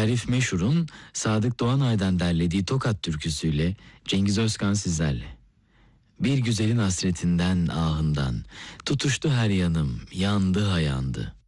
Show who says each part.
Speaker 1: Arif Meşhur'un Sadık Doğanay'dan derlediği Tokat türküsüyle Cengiz Özkan sizlerle. Bir güzelin hasretinden, ahından, tutuştu her yanım, yandı ha yandı.